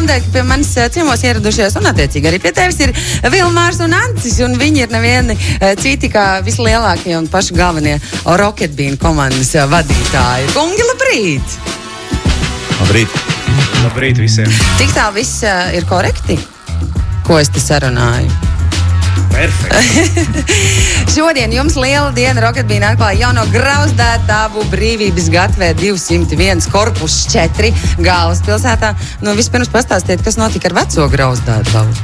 tādēļ, ka pie manis ciemos ieradušies, un attiecīgi arī pie tevis ir Vilmārs un Ancis, un viņi ir nevieni citi kā vislielākie un paši galvenie Rocket Bean komandas vadītāji. Kungi, labrīt! Labrīt! Labrīt visiem! Cik tā viss ir korekti? Ko es te sarunāju? Perfekti! Šodien jums liela diena. Rocket Bean atklāja jauno grauzdētāvu Brīvības gatvē 201 korpus 4 galvaspilsētā. Vispirms pastāstiet, kas notika ar veco grauzdētāvu.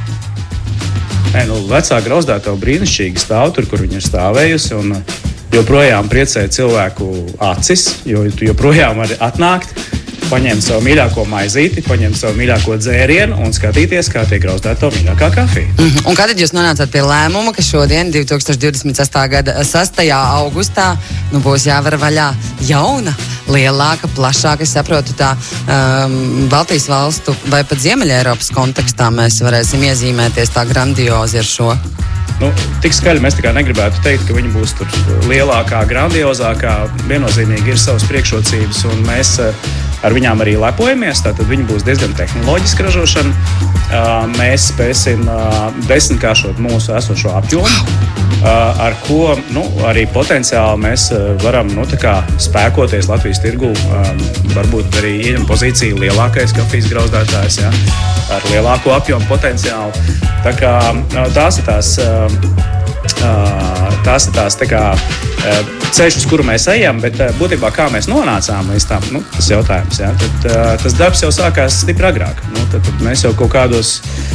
Vecā grauzdētava brīnišķīgi stāv tur, kur viņa ir stāvējusi, un joprojām priecē cilvēku acis, jo tu joprojām vari atnākt, paņemt savu mīļāko maizīti, paņemt savu mīļāko dzērienu un skatīties, kā tiek grauzdēta mīļākā kafija. Un kad jūs nonācāt pie lēmuma, ka šodien, 2026. gada 6. augustā, būs jāvar vaļā jauna, lielāka, plašāka, es saprotu tā Baltijas valstu vai pat Ziemeļeiropas kontekstā mēs varēsim iezīmēties tā grandiozi ar šo? Tik skaļi mēs negribētu teikt, ka viņi būs tur lielākā, grandiozākā. Viennozīmīgi ir savas priekšrocības, un mēs ar viņām arī lepojamies. Tātad viņi būs diezgan tehnoloģiska ražošana. Mēs spēsim 10-kāršot mūsu esošo apjomu, ar ko arī potenciāli mēs varam spēkoties Latvijas tirgu, varbūt arī ieņem pozīciju lielākais kafijas grauzdētājs, ar lielāko apjomu potenciālu. Tā kā tās ir tās ceļš, uz kuru mēs ejam, bet būtībā kā mēs nonācām līdz tam, tas jautājums. Tad, tas darbs jau sākās stipri agrāk. Tad mēs jau kaut kādos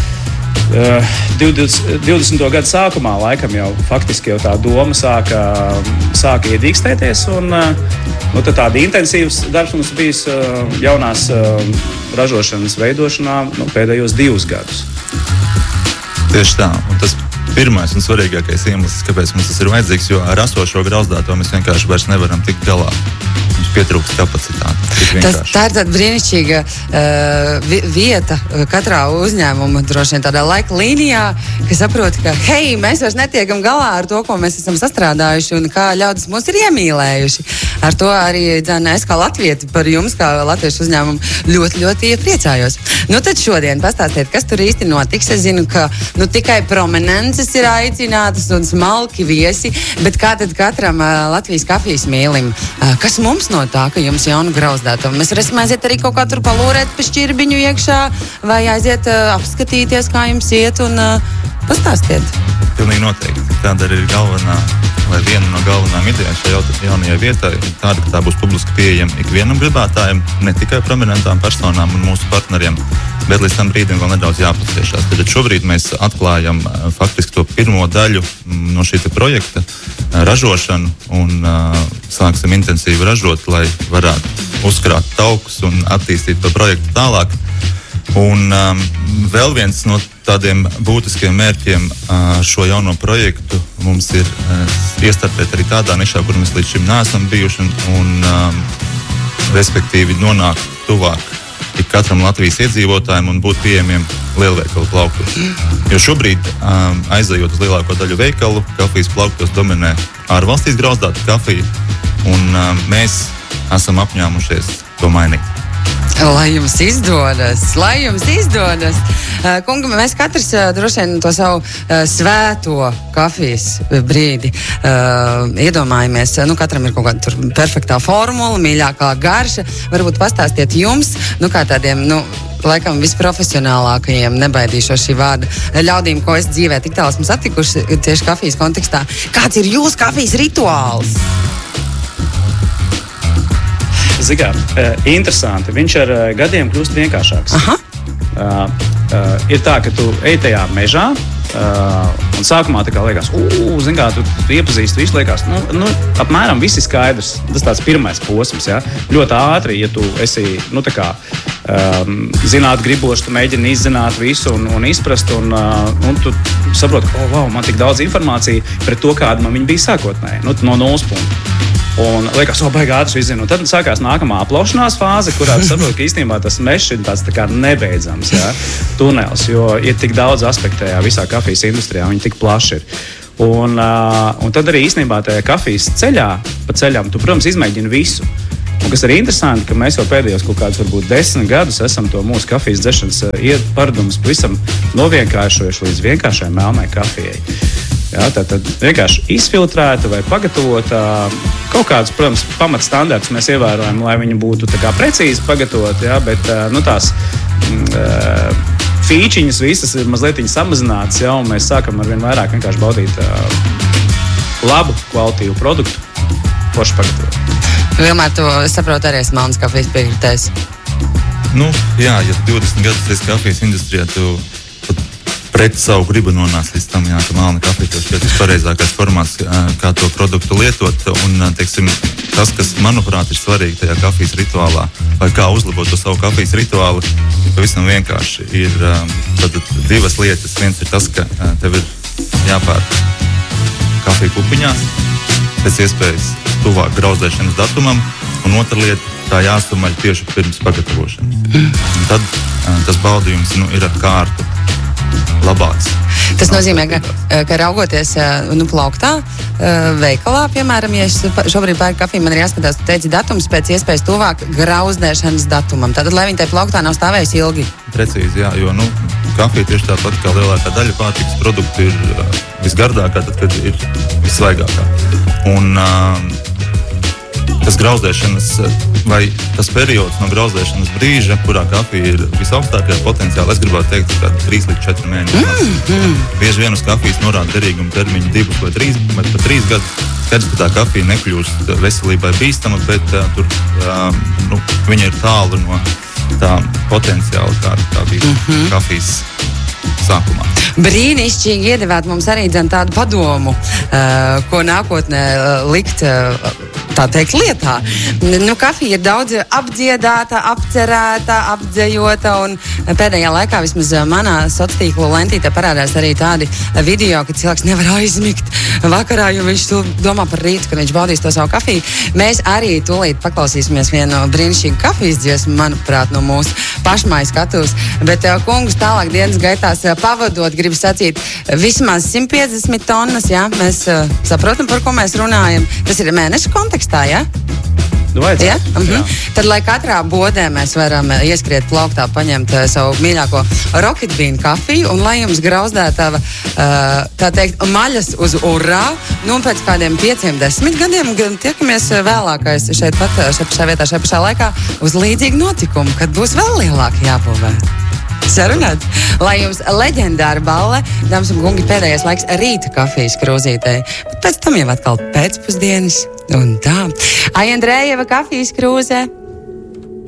20. gadu sākumā laikam jau faktiski jau tā doma sāka iedīkstēties, un tad tāda intensīvs darbs mums bijis jaunās ražošanas veidošanā pēdējos 2 gadus. Tieši tā, un tas pirmais un svarīgākais iemesls, kāpēc mums tas ir vajadzīgs, jo ar esošo grauzdēto mēs vienkārši vairs nevaram tikt galā. Mums pietrūkst kapacitāte. Tā ir tāda brīnišķīga vieta katrā uzņēmuma, droši vien tādā laika līnijā, ka saprot, ka hei, mēs vairs netiekam galā ar to, ko mēs esam sastrādājuši un kā ļaudis mūs ir iemīlējuši. Ar to arī es kā latvieti par jums, kā latviešu uzņēmumu, ļoti, ļoti priecājos. Tad šodien pastāstiet, kas tur īsti notiks. Es zinu, ka tikai prominences ir aicinātas un smalki viesi, bet kā tad katram Latvijas kafijas mīlim, kas mums no tā, ka jums jaunu grauzdētavu? Mēs varēsim aiziet arī kaut kā tur palūrēt pa šķirbiņu iekšā vai aiziet apskatīties, kā jums iet un pastāstiet. Pilnīgi noteikti. Tāda arī ir galvenā vai viena no galvenām idejām šajā jaunajā vietā ir tāda, ka tā būs publiski pieejama ikvienam gribētājam, ne tikai prominentām personām un mūsu partneriem, bet līdz tam brīdim vēl nedaudz jāpaciešās. Tad šobrīd mēs atklājam faktiski to pirmo daļu no šī projekta ražošanu un sāksim intensīvi ražot, lai varētu uzkrāt taukus un attīstīt to projektu tālāk. Un vēl viens no tādiem būtiskiem mērķiem šo jauno projektu mums ir iestartēt arī tādā nišā, kur mēs līdz šim neesam bijuši un respektīvi nonākt tuvāk ik katram Latvijas iedzīvotājiem un būt pieejamiem lielveikalu plauktos. Jo šobrīd, aizejot uz lielāko daļu veikalu, kafijas plauktos dominē ārvalstīs grauzdēta kafija, un mēs esam apņēmušies to mainīt. Lai jums izdodas! Kungi, mēs katrs droši vien to savu svēto kafijas brīdi iedomājamies. Katram ir kaut kāda tur perfektā formula, mīļākā garša. Varbūt pastāstiet jums, kā tādiem, laikam visprofesionālākajiem, nebaidīšos šī vārda, ļaudīm, ko es dzīvē tik tālu esmu satikuši tieši kafijas kontekstā. Kāds ir jūsu kafijas rituāls? Zigā, interesanti. Viņš ar gadiem kļūst vienkāršāks. Ir tā, ka tu ej tajā mežā, un sākumā tā kā liekas, tu iepazīsti visu, liekas, apmēram viss ir skaidrs. Tas tāds pirmais posms, ļoti ātri, ja tu esi, zināt griboši, tu mēģini izzināt visu un izprast, un tu saproti, ka, man tik daudz informācija pret to, kāda man viņa bija sākotnēji, no 0 punktu. Un liekas, baigi ātri izzinu. Un tad sākās nākamā aplaušanās fāze, kurā tu saproti, ka īstenībā tas mežs ir tāds tā kā nebeidzams tunels, jo ir tik daudz aspektu tajā visā kafijas industrijā, viņi tik plaši ir. Un tad arī īstenībā tajā kafijas ceļā, pa ceļam, tu, protams, izmēģini visu. Un kas ir interesanti, ka mēs jau pēdējos kaut kādus varbūt 10 gadus esam to mūsu kafijas dzeršanas paradumus pavisam novienkāršojuši līdz vienkāršai melnai kafijai. Jā, tātad vienkārši izfiltrēta vai pagatavota. Kaut kādus, protams, pamatstandartus mēs ievērojam, lai viņi būtu tā kā precīzi pagatavoti, jā, bet tās fīčiņas visas ir mazliet samazinātas, jā, un mēs sākam arvien vairāk vienkārši baudīt labu, kvalitīvu produktu, forši pagatavot. Vilmār, tu saproti arī melnas kafijas piekritējs? Jā, ja 20 gadus esi kafijas industrijā, tu pret savu gribu nonāc līdz tam, jā, ka melna kafija tev šķiet vispareizākais formāts, kā to produktu lietot. Un, teiksim, tas, kas, manuprāt, ir svarīgi tajā kafijas rituālā, vai kā uzlabot to savu kafijas rituālu, pavisam vienkārši ir divas lietas. Viens ir tas, ka tev ir jāpērk kafija pupiņās, pēc iespējas tuvāk grauzdēšanas datumam, un otra lieta, tā jāsamaļ tieši pirms pagatavošanas. Un tad tas baudījums ir ar kārtu labāks. Tas nozīmē, ka raugoties plauktā, veikalā, piemēram, ja es šobrīd pērku kafiju, man ir jāskatās, tu teici, datums pēc iespējas tuvāk grauzdēšanas datumam. Tātad, lai viņi tajā plauktā nav stāvējusi ilgi. Precīzi, jā, jo kafija tieši tāpat kā lielākā daļa pārtikas produktu ir visgardākā, tad, kad ir vissvaigākā. Un tas grauzdēšanas, vai tas periods no grauzdēšanas brīža, kurā kafija ir visaugstākajā potenciālā, es gribētu teikt, ka 3 līdz 4 mēneši. Bieži vien uz kafijas norāda derīguma termiņu 2 vai 3, vai pat 3 gadus. Skaidrs, ka tā kafija nekļūst veselībai bīstama, bet viņa ir tālu no tā potenciāla, kāda tā bija kafijas sākumā. Brīnišķīgi iedevāt mums arī tādu padomu, ko nākotnē likt, tā teikt, lietā. Kafija ir daudz apdziedāta, apcerēta, apdzējota, un pēdējā laikā vismaz manā sociālo tīklu lentītē parādās arī tādi video, ka cilvēks nevar aizmigt vakarā, jo viņš domā par rītu, kad viņš baudīs to savu kafiju. Mēs arī tūlīt paklausīsimies vienu brīnišķīgu kafijas dziesmu, manuprāt, no mūsu pašmājas skatuves, bet kungus tālāk dienas gaitās pavadot, gribu sacīt, vismaz 150 tonnas, jā, mēs saprotam, par ko mēs runājam. Tas ir mēneša kontekstā, jā? Ja? Tad, lai katrā bodē mēs varam ieskriet plauktā, paņemt savu mīļāko Rocket Bean kafiju, un lai jums grauzdētava, tā teikt, maļas uz urā, un pēc kādiem 5-10 gadiem tiekamies vēlākais šeit pat, šajā vietā, šajā pašā laikā, uz līdzīgu notikumu, kad būs vēl lielāki jābūvē. Sarunāt. Lai jums leģendāra balle, dāmas un kungi, pēdējais laiks rīta kafijas krūzītei, bet pēc tam jau atkal pēcpusdienas un tā. Aija Andrējeva kafijas krūzē.